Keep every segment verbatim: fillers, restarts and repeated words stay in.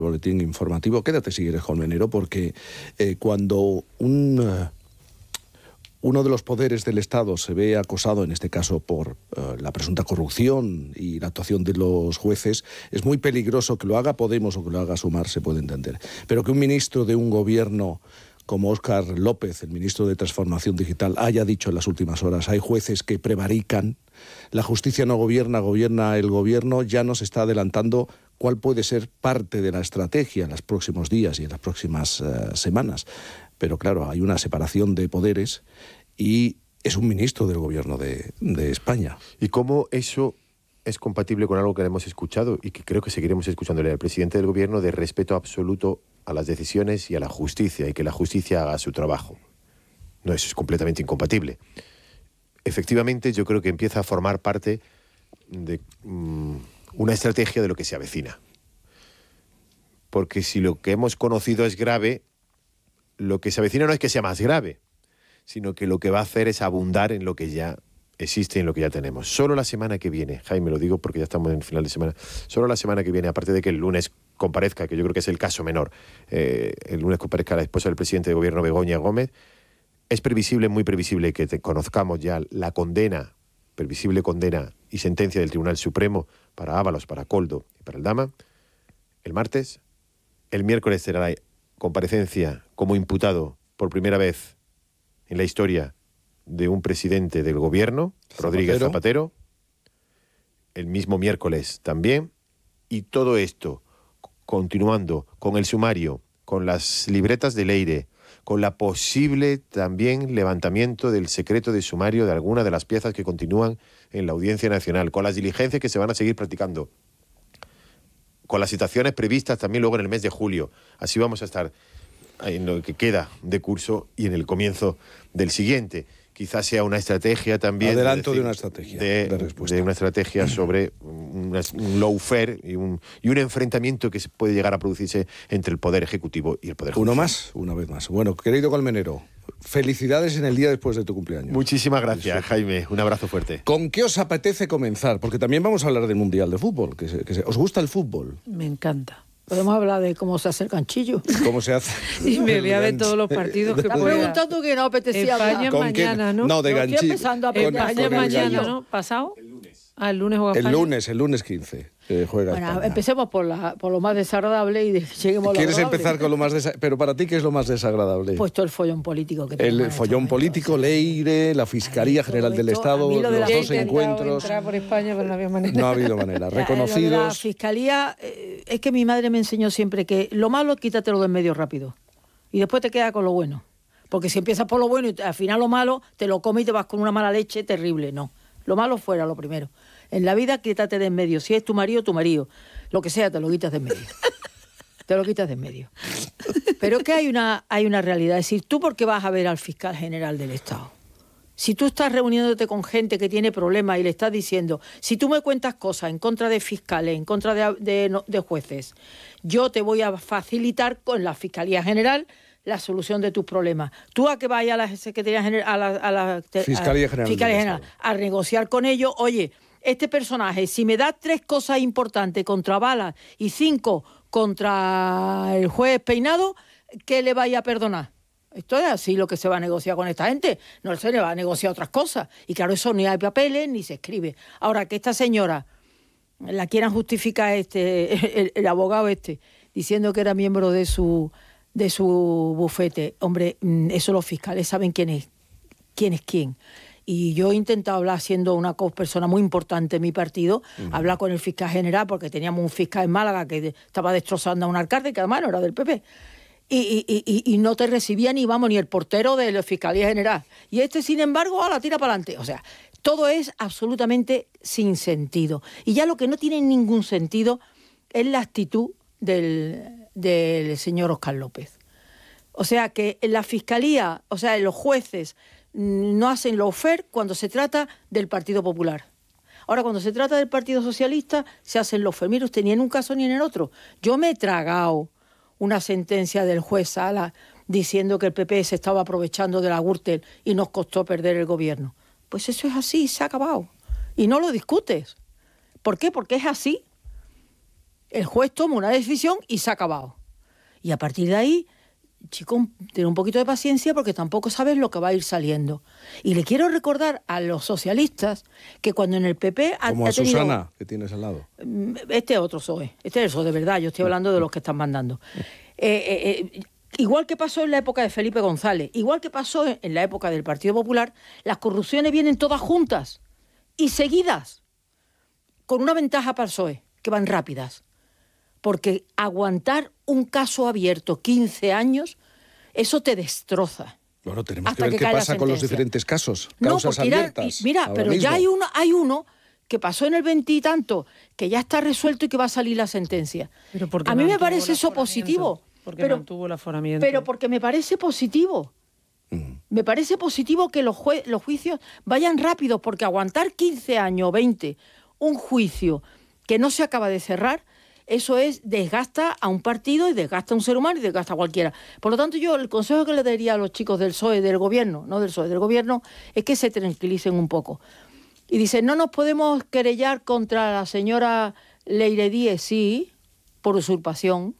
boletín informativo. Quédate si quieres, Colmenero, porque eh, cuando un, uh, uno de los poderes del Estado se ve acosado, en este caso por uh, la presunta corrupción y la actuación de los jueces, es muy peligroso. Que lo haga Podemos o que lo haga Sumar se puede entender, pero que un ministro de un gobierno como Óscar López, el ministro de Transformación Digital, haya dicho en las últimas horas: hay jueces que prevarican, la justicia no gobierna, gobierna el gobierno, ya nos está adelantando cuál puede ser parte de la estrategia en los próximos días y en las próximas uh, semanas. Pero claro, hay una separación de poderes y es un ministro del gobierno de, de España. ¿Y cómo eso es compatible con algo que hemos escuchado y que creo que seguiremos escuchándole al presidente del gobierno, de respeto absoluto a las decisiones y a la justicia, y que la justicia haga su trabajo? No, eso es completamente incompatible. Efectivamente, yo creo que empieza a formar parte de mmm, una estrategia de lo que se avecina. Porque si lo que hemos conocido es grave, lo que se avecina no es que sea más grave, sino que lo que va a hacer es abundar en lo que ya existe, en lo que ya tenemos. Solo la semana que viene, Jaime, lo digo porque ya estamos en el final de semana, solo la semana que viene, aparte de que el lunes comparezca, que yo creo que es el caso menor, eh, el lunes comparezca la esposa del presidente de gobierno, Begoña Gómez, es previsible, muy previsible, que te conozcamos ya la condena, previsible condena y sentencia del Tribunal Supremo para Ábalos, para Koldo y para Aldama, el martes. El miércoles será la comparecencia como imputado por primera vez en la historia de un presidente del gobierno, Zapatero. Rodríguez Zapatero, el mismo miércoles también, y todo esto continuando con el sumario, con las libretas de Leire, con la posible también levantamiento del secreto de sumario de alguna de las piezas que continúan en la Audiencia Nacional, con las diligencias que se van a seguir practicando, con las citaciones previstas también luego en el mes de julio. Así vamos a estar en lo que queda de curso y en el comienzo del siguiente. Quizás sea una estrategia también... Adelanto de, decir, de una estrategia de, de respuesta. De una estrategia sobre un, un lawfare y un, y un enfrentamiento que se puede llegar a producirse entre el Poder Ejecutivo y el Poder Judicial. Uno más, una vez más. Bueno, querido Colmenero, felicidades en el día después de tu cumpleaños. Muchísimas gracias, Jaime. Un abrazo fuerte. ¿Con qué os apetece comenzar? Porque también vamos a hablar del Mundial de Fútbol. Que se, que se, ¿Os gusta el fútbol? Me encanta. Podemos hablar de cómo se hace el ganchillo. ¿Cómo se hace? Y me voy a ver todos los partidos que pueda. Estás preguntando que no apetecía España hablar. mañana, ¿no? No, de ganchillo. España mañana, ¿no? ¿Pasado? El lunes. Ah, el lunes juega El España. lunes, el lunes quince. Eh, juega Bueno, España. empecemos por, la, por lo más desagradable y de, lleguemos a lo ¿Quieres agradable? empezar con lo más desagradable? Pero para ti, ¿qué es lo más desagradable? Pues todo el follón político que tenemos. El follón político, Leire, la Fiscalía General del Estado, los dos encuentros. Entrar por España, pero no había manera. No ha habido manera. Reconocidos. La Fiscalía, eh, es que mi madre me enseñó siempre que lo malo, quítatelo de en medio rápido. Y después te queda con lo bueno. Porque si empiezas por lo bueno y al final lo malo, te lo comes y te vas con una mala leche terrible. No. Lo malo fuera, lo primero. En la vida, quítate de en medio. Si es tu marido, tu marido. Lo que sea, te lo quitas de en medio. Te lo quitas de en medio. Pero es que hay una, hay una realidad. Es decir, ¿tú por qué vas a ver al fiscal general del Estado? Si tú estás reuniéndote con gente que tiene problemas y le estás diciendo, si tú me cuentas cosas en contra de fiscales, en contra de, de, de jueces, yo te voy a facilitar con la Fiscalía General la solución de tus problemas. Tú a que vayas a la Secretaría General, a la, a la te, Fiscalía General, a, Fiscalía General a negociar con ellos, oye, este personaje, si me da tres cosas importantes contra Balas y cinco contra el juez Peinado, ¿qué le vaya a perdonar? Esto es así lo que se va a negociar con esta gente. No se le va a negociar otras cosas. Y claro, eso ni hay papeles ni se escribe. Ahora, que esta señora la quieran justificar este, el, el abogado este, diciendo que era miembro de su, de su bufete, hombre, eso los fiscales saben quién es, quién es quién. Y yo he intentado hablar, siendo una persona muy importante en mi partido, uh-huh. hablar con el fiscal general, porque teníamos un fiscal en Málaga que estaba destrozando a un alcalde, que además no era del P P. Y, y, y, y no te recibía ni, vamos, ni el portero de la Fiscalía General. Y este, sin embargo, la tira para adelante. O sea, todo es absolutamente sin sentido. Y ya lo que no tiene ningún sentido es la actitud del, del señor Óscar López. O sea, que en la Fiscalía, o sea, los jueces no hacen lawfare cuando se trata del Partido Popular. Ahora, cuando se trata del Partido Socialista, se hacen lawfare. Mire usted, ni en un caso ni en el otro. Yo me he tragado una sentencia del juez Sala diciendo que el P P se estaba aprovechando de la Gürtel y nos costó perder el gobierno. Pues eso es así, se ha acabado. Y no lo discutes. ¿Por qué? Porque es así. el juez toma una decisión y se ha acabado. Y a partir de ahí, chico, ten un poquito de paciencia porque tampoco sabes lo que va a ir saliendo. Y le quiero recordar a los socialistas que cuando en el P P... Como ha, a ha tenido, Susana, que tienes al lado. Este es otro P S O E, este es el P S O E de verdad, yo estoy hablando de los que están mandando. Eh, eh, eh, igual que pasó en la época de Felipe González, igual que pasó en la época del Partido Popular, las corrupciones vienen todas juntas y seguidas, con una ventaja para el P S O E, que van rápidas. Porque aguantar un caso abierto quince años, eso te destroza. Bueno, tenemos hasta que ver que qué cae pasa la con los sentencia. diferentes casos, No, causas porque era- abiertas. mira, ahora pero ya mismo. hay uno, hay uno que pasó en el veintitanto, que ya está resuelto y que va a salir la sentencia. Pero porque A mí me mantuvo parece el eso aforamiento, positivo. Porque pero, mantuvo el aforamiento. pero porque me parece positivo. Mm. Me parece positivo que los, jue- los juicios vayan rápidos, porque aguantar quince años o veinte un juicio que no se acaba de cerrar, eso es desgasta a un partido y desgasta a un ser humano y desgasta a cualquiera. Por lo tanto, yo el consejo que le daría a los chicos del P S O E, del gobierno, no del P S O E, del gobierno, es que se tranquilicen un poco. Y dicen, no nos podemos querellar contra la señora Leire Díez, sí, por usurpación.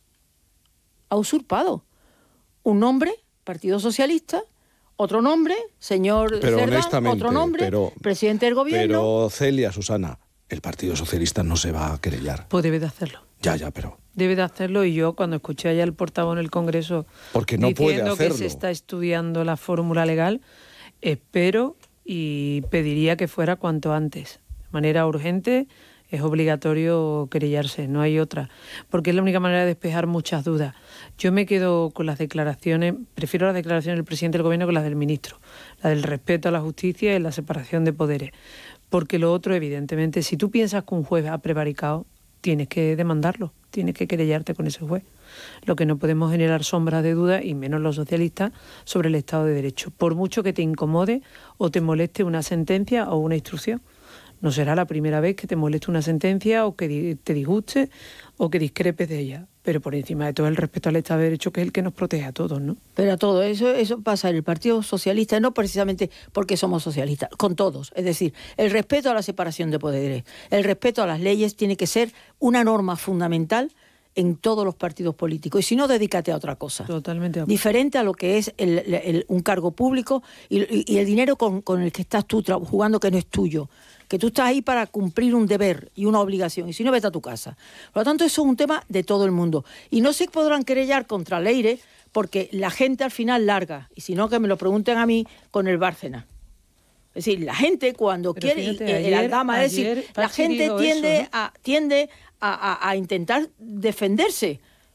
Ha usurpado un nombre, Partido Socialista, otro nombre, señor Pero Cerdán, honestamente, otro nombre, pero- presidente del gobierno. Pero Celia, Susana, el Partido Socialista no se va a querellar. Pues debe de hacerlo. Ya, ya, pero... Debe de hacerlo, y yo cuando escuché allá al portavoz en el Congreso Porque no puede diciendo que hacerlo. se está estudiando la fórmula legal, espero y pediría que fuera cuanto antes. De manera urgente, es obligatorio querellarse, no hay otra, porque es la única manera de despejar muchas dudas. Yo me quedo con las declaraciones, prefiero las declaraciones del presidente del gobierno que las del ministro, la del respeto a la justicia y la separación de poderes, porque lo otro, evidentemente, si tú piensas que un juez ha prevaricado, tienes que demandarlo, tienes que querellarte con ese juez. Lo que no podemos generar sombras de duda, y menos los socialistas, sobre el Estado de Derecho, por mucho que te incomode o te moleste una sentencia o una instrucción. No será la primera vez que te moleste una sentencia o que te disguste o que discrepes de ella, pero por encima de todo el respeto al Estado de Derecho, que es el que nos protege a todos, ¿no? Pero a todo eso, eso pasa en el Partido Socialista, no precisamente porque somos socialistas, con todos. Es decir, el respeto a la separación de poderes, el respeto a las leyes tiene que ser una norma fundamental en todos los partidos políticos. Y si no, dedícate a otra cosa. Totalmente de acuerdo. Diferente a lo que es el, el- el- un cargo público y, y- y el dinero con, con el que estás tú tra- jugando, que no es tuyo. Que tú estás ahí para cumplir un deber y una obligación, y si no, vete a tu casa. Por lo tanto, eso es un tema de todo el mundo. Y no se podrán querellar contra Leire porque la gente al final larga, y si no, que me lo pregunten a mí con el Bárcena. Es decir, la gente cuando Pero quiere, fíjate, eh, el ayer- aldama, es decir, ayer la Pachi gente dijo tiende, eso, ¿no? a, tiende a, a- a intentar defenderse.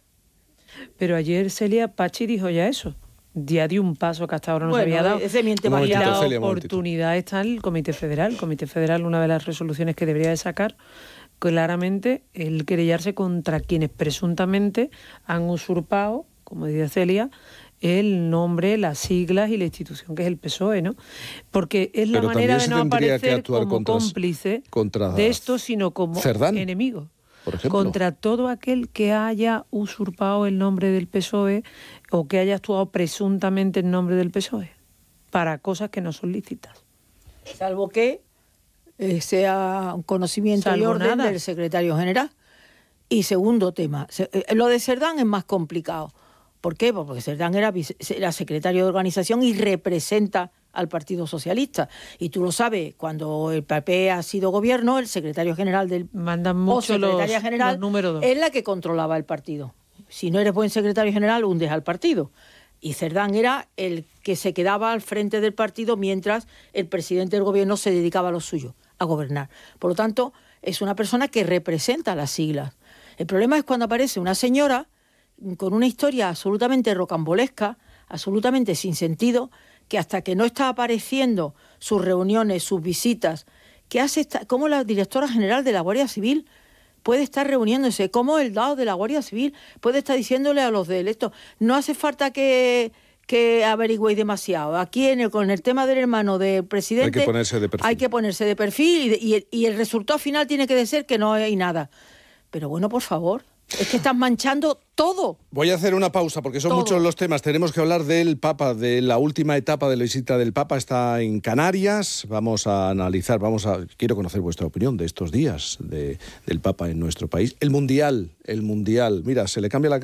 Pero ayer Celia Pachi dijo ya eso. Ya dio un paso que hasta ahora no Bueno, se había dado. ese miente Un más Y momentito, la Celia, un momentito. oportunidad está en el Comité Federal. El Comité Federal, una de las resoluciones que debería de sacar, claramente, el querellarse contra quienes presuntamente han usurpado, como decía Celia, el nombre, las siglas y la institución que es el P S O E, ¿no? Porque es la Pero manera también de se no tendría que aparecer actuar como contra- cómplice contra de esto, sino como Cerdán, enemigo. por ejemplo. Contra todo aquel que haya usurpado el nombre del P S O E o que haya actuado presuntamente en nombre del P S O E para cosas que no son lícitas. Salvo que eh, sea un conocimiento y Salvo orden nada. del secretario general. Y segundo tema, se- eh, lo de Cerdán es más complicado. ¿Por qué? Pues porque Cerdán era, vice- era secretario de organización y representa al Partido Socialista. Y tú lo sabes, cuando el P P ha sido gobierno, el secretario general del Mandan o mucho los, secretaria general los números dos. es la que controlaba el partido. Si no eres buen secretario general, hundes al partido. Y Cerdán era el que se quedaba al frente del partido mientras el presidente del gobierno se dedicaba a lo suyo, a gobernar. Por lo tanto, es una persona que representa las siglas. El problema es cuando aparece una señora con una historia absolutamente rocambolesca, absolutamente sin sentido, que hasta que no está apareciendo sus reuniones, sus visitas, que hace esta, como la directora general de la Guardia Civil puede estar reuniéndose, como el dado de la Guardia Civil puede estar diciéndole a los de electos, no hace falta que, que averigüéis demasiado. Aquí en el, con el tema del hermano del presidente Hay que ponerse de perfil. hay que ponerse de perfil y, de- y el, y el resultado final tiene que ser que no hay nada. Pero bueno, por favor, Es que estás manchando todo. Voy a hacer una pausa porque son Todo. muchos los temas. Tenemos que hablar del Papa, de la última etapa de la visita del Papa. Está en Canarias. Vamos a analizar, vamos a quiero conocer vuestra opinión de estos días de, del Papa en nuestro país. El Mundial, el Mundial. Mira, se le cambia la